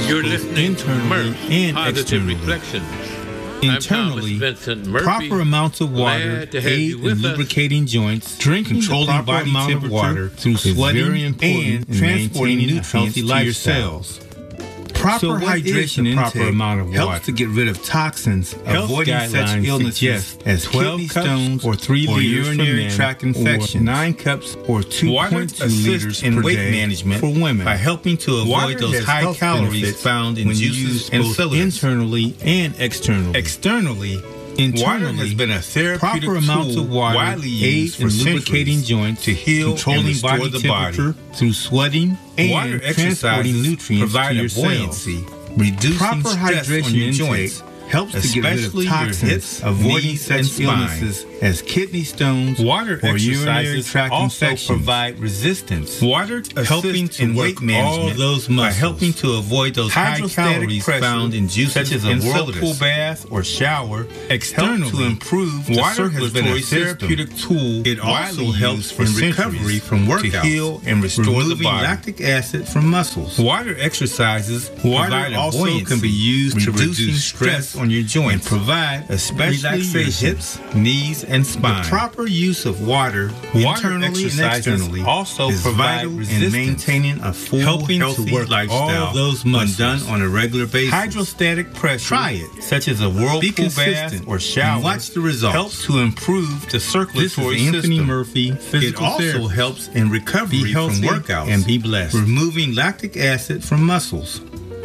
You're listening to internally Murph, and Positive externally. Reflections. Internally, I'm Thomas Vincent Murphy. proper amounts of water Glad to have aid you in with us. lubricating joints, drinking Controlling the proper body amount of temperature water through is sweating very important and in transporting maintaining a nutrients healthy to your lifestyle. cells. Proper So what is hydration the proper intake amount of helps water? to get rid of toxins, Health avoiding such guidelines illnesses suggest as 12 kidney cups stones or 3 or liters for urinary men, tract or infections. 9 cups or 2.2 Water liters assists in per weight day management for women by helping to avoid Water those has high health calories benefits found in when juices used and both fillers. internally and externally. Externally, Internally, water has been a therapeutic proper amounts tool of water widely aid used in for lubricating centuries joints, to heal controlling and restore body the body. temperature through sweating Water and exercises transporting nutrients provide to your a buoyancy, cells. reducing Proper stress hydration on your intake joints, helps to get rid of especially toxins, your hips, avoiding knees, such and spine. illnesses as kidney stones Water or urinary exercises tract also infections. provide resistance. Water helping assists to in work weight management all those by muscles. helping to avoid those high Hydrostatic calories pressure, found in juices such as a and whirlpool sodas. bath or shower. Help Externally, to improve the water has been a circulatory system. therapeutic tool. It also widely helps used for in recovery centuries from to workouts, heal and restore the removing body. lactic acid from muscles. Water exercises Water provide a also buoyancy, can be used to reducing reduce stress on your and joints, provide especially your relaxation. hips, knees, and spine. The proper use of water, Water internally and exercises externally, also is provide vital in resistance, maintaining a full, helping to healthy work lifestyle all those when muscles. done on a regular basis. Hydrostatic pressure, Try it. such as a whirlpool Be bath consistent or shower, and watch the results. helps to improve the This circulatory is Anthony system. Murphy, It physical also therapist. helps in recovery be healthy from workouts and be blessed. removing lactic acid from muscles.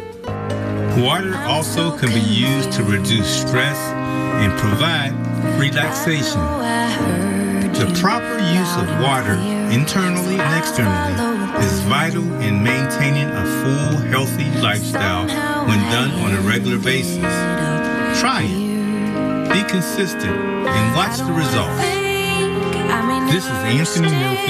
Water also can be used to reduce stress and provide relaxation. The proper use of water, internally and externally, is vital in maintaining a full, healthy lifestyle when done on a regular basis. Try it. Be consistent and watch the results. This is Anthony Murphy.